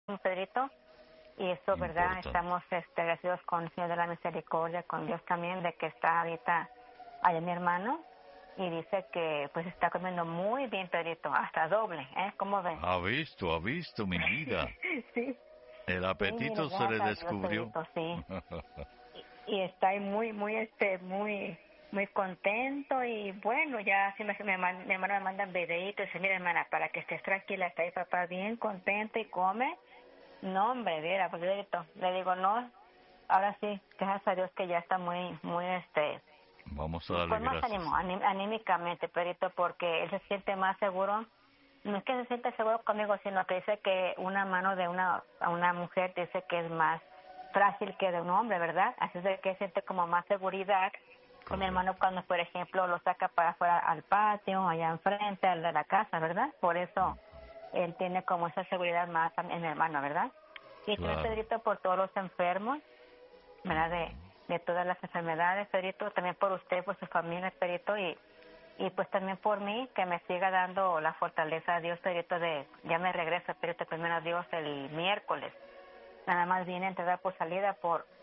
Pedrito. Y eso, ¿verdad? Importante. Estamos agradecidos con el Señor de la Misericordia, con Dios también, de que está ahorita allá mi hermano. Y dice que pues está comiendo muy bien, Pedrito, hasta doble, ¿eh? ¿Cómo ves? Ha visto, mi vida. Sí, El sí, mire, apetito se le gracias a Dios, descubrió. Pedrito, sí. Y está ahí muy contento. Y bueno, ya sí mi hermana me manda un videito y dice, mira, hermana, para que estés tranquila, está ahí papá bien contento y come. No, hombre, viera, pues le digo, no, ahora sí, gracias a Dios que ya está muy, Vamos a darle con más gracias. ánimo, anímicamente, Pedrito, porque él se siente más seguro. No es que se siente seguro conmigo, sino que dice que una mano de una mujer dice que es más frágil que de un hombre, ¿verdad? Así es de que siente como más seguridad con mi hermano cuando, por ejemplo, lo saca para afuera al patio, allá enfrente, al de la casa, ¿verdad? Por eso él tiene como esa seguridad más en mi hermano, ¿verdad? Y también, Claro. Pedrito, por todos los enfermos, ¿verdad? De todas las enfermedades, Pedrito, también por usted, por su familia, Pedrito, y pues también por mí, que me siga dando la fortaleza a Dios, Pedrito, ya me regreso, Pedrito, primero Dios, el miércoles. Nada más vine a entregar por salida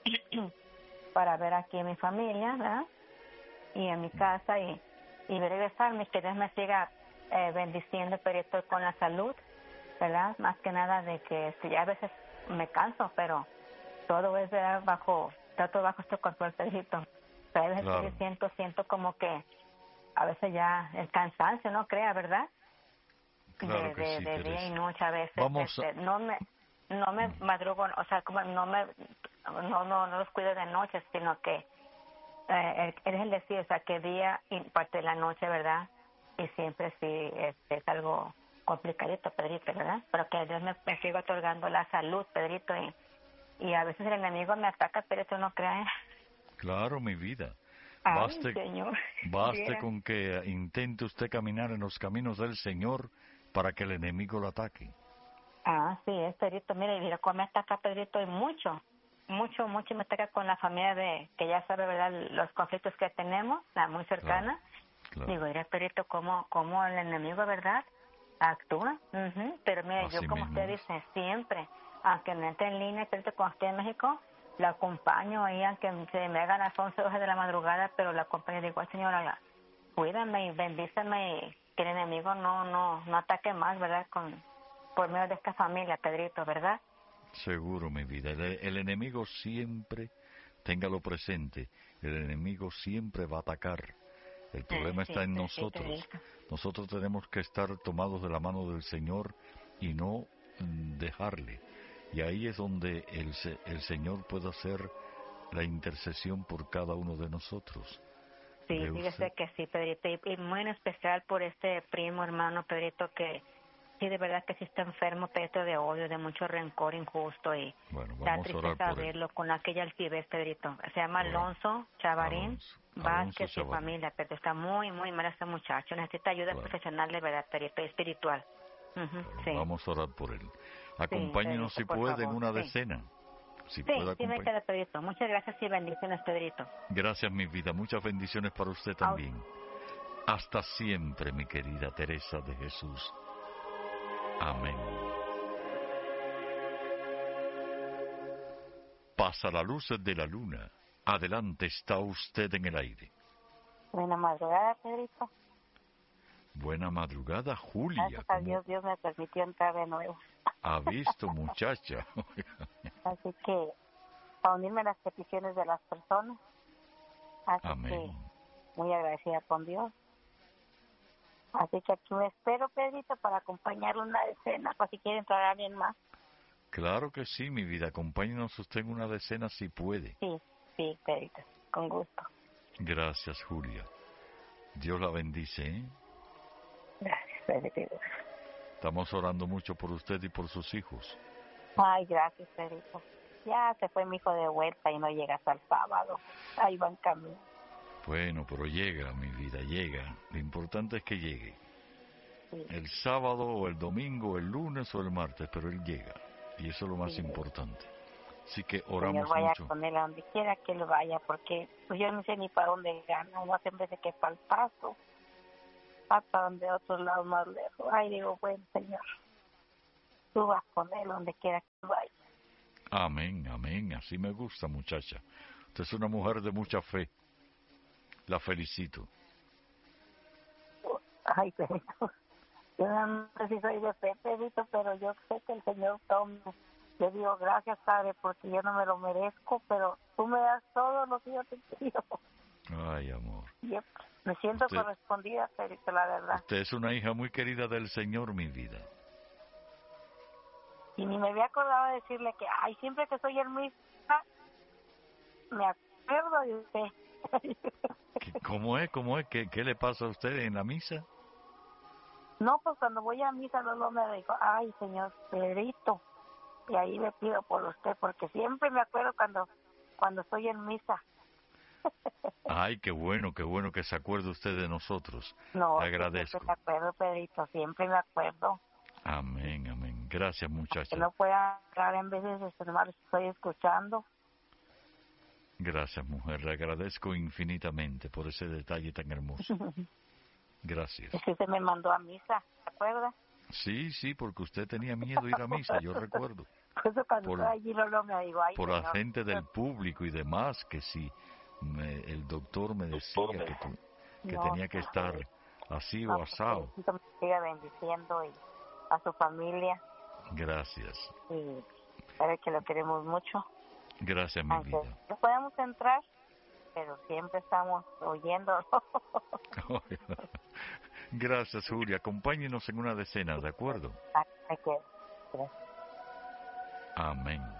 para ver aquí a mi familia, ¿verdad? Y en mi casa, y regresarme, que Dios me siga bendiciendo, Pedrito, con la salud, ¿verdad? Más que nada de que si a veces me canso, pero todo es todo bajo este control, Pedrito. Pero a veces Claro. sí siento como que a veces ya el cansancio, no crea, ¿verdad? Claro que sí, De día y Teresa. noche a veces, Vamos a... no me madrugo, o sea, como no los cuido de noche, sino que es el decir, o sea, que día y parte de la noche, ¿verdad? Y siempre sí es algo complicadito, Pedrito, ¿verdad? Pero que Dios me siga otorgando la salud, Pedrito, y a veces el enemigo me ataca, pero eso no cree. Claro, mi vida. Ay, Baste, Señor, baste viera. con que intente usted caminar en los caminos del Señor para que el enemigo lo ataque. Sí, es Pedrito. Mira cómo me ataca Pedrito y mucho me ataca con la familia que ya sabe, ¿verdad? Los conflictos que tenemos, la muy Claro, cercana. claro. Digo, mira, Pedrito, cómo el enemigo, ¿verdad? Actúa. Pero mira, yo Así como mismo usted es. dice, siempre, aunque no entre en línea, Pedrito, cuando estoy en México, lo acompaño ahí, aunque se me hagan las 11 horas de la madrugada, pero lo acompaño y digo, "Ay, señora, cuídame y bendíceme y que el enemigo no ataque más, ¿verdad? Por medio de esta familia, Pedrito, ¿verdad?" Seguro, mi vida. El enemigo siempre, téngalo presente, el enemigo siempre va a atacar. El problema está en Siempre, sí, nosotros. Pedrito. Nosotros tenemos que estar tomados de la mano del Señor y no dejarle. Y ahí es donde el Señor puede hacer la intercesión por cada uno de nosotros. Sí, ¿Ve usted? fíjese que sí, Pedrito, y muy en especial por este primo hermano, Pedrito, que sí, de verdad que sí está enfermo, Pedrito, de odio, de mucho rencor injusto, y Bueno, da vamos a orar tristeza por él. verlo con aquella altivez, Pedrito. Se llama Oramos. Alonso Chavarín Alonso Vázquez y Chavarín. familia, pero está muy mal ese muchacho, necesita ayuda Claro. profesional de verdad, Pedrito, y espiritual. Bueno, Sí, vamos a orar por él. sí, Acompáñenos Pedrito, si por puede en favor, una sí. decena. Si puede Sí, sí me acompañar. queda, Pedrito. Muchas gracias y bendiciones, Pedrito. Gracias, mi vida. Muchas bendiciones para usted A también. Hasta siempre, mi querida Teresa de Jesús. Amén. Pasa la luz de la luna. Adelante, está usted en el aire. Buena madrugada, Pedrito. Buena madrugada, Julia. Gracias a Como Dios, Dios me permitió entrar de nuevo. ha visto, muchacha. Así que, para unirme a las peticiones de las personas, así Amén. que, muy agradecida con Dios. Así que aquí me espero, Pedrito, para acompañar una decena, para si quiere entrar alguien más. Claro que sí, mi vida. Acompáñenos usted en una decena si puede. Sí, sí, Pedrito, con gusto. Gracias, Julia. Dios la bendice, ¿eh? Gracias, Pedrito. Estamos orando mucho por usted y por sus hijos. Ay, gracias, Pedrito. Ya se fue mi hijo de vuelta y no llega hasta el sábado. Ahí va en camino. Bueno, pero llega, mi vida, llega. Lo importante es que llegue. Sí, El sábado o el domingo, el lunes o el martes, pero él llega. Y eso es lo más sí. importante. Así que El Señor oramos vaya mucho. con él a donde quiera que él vaya, porque pues yo no sé ni para dónde gana. Uno siempre dice que para el paso, hasta donde otros lados más lejos. Ay, digo, bueno, Señor, tú vas con él donde quiera que vaya. Amén, amén. Así me gusta, muchacha. Usted es una mujer de mucha fe. La felicito. Ay, Pedrito, yo no sé si soy de fe, Pedrito, pero yo sé que el Señor tome. Yo digo, gracias, Padre, porque yo no me lo merezco, pero tú me das todo lo que yo te pido. Ay, amor. Yo me siento correspondida, Pedrito, la verdad. Usted es una hija muy querida del Señor, mi vida. Y ni me había acordado de decirle que, ay, siempre que soy en misa, me acuerdo de usted. ¿Cómo es? ¿Cómo es? ¿Qué le pasa a usted en la misa? No, pues cuando voy a misa, luego me dijo, ay, señor Pedrito, y ahí le pido por usted, porque siempre me acuerdo cuando estoy en misa. Ay, qué bueno que se acuerde usted de nosotros. No, Le agradezco. siempre me acuerdo, Pedrito, siempre me acuerdo. Amén, amén. Gracias, muchacha. Que no pueda hablar en veces de hermanos que estoy escuchando. Gracias, mujer. Le agradezco infinitamente por ese detalle tan hermoso. Gracias. Es que usted me mandó a misa, ¿se acuerda? Sí, porque usted tenía miedo de ir a misa, yo recuerdo. Por eso cuando estaba allí luego me digo, ay, por señor, la gente del público y demás, que si el doctor me decía que no, tenía que estar así o asado. Que me siga bendiciendo y a su familia. Gracias. Y sabe que lo queremos mucho. Gracias, mi Aunque vida. no podemos entrar, pero siempre estamos oyendo. Gracias, Julia. Acompáñenos en una decena, ¿de acuerdo? Hay que... Amén.